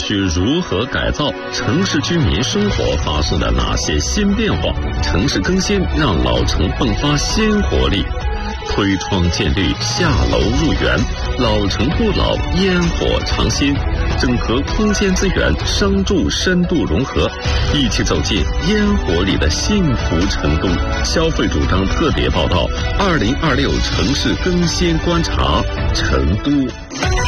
区如何改造？城市居民生活发生了哪些新变化？城市更新让老城迸发新活力。推窗见绿，下楼入园，老城不老，烟火长新。整合空间资源，商住深度融合，一起走进烟火里的幸福成都。消费主张特别报道：2026城市更新观察，成都。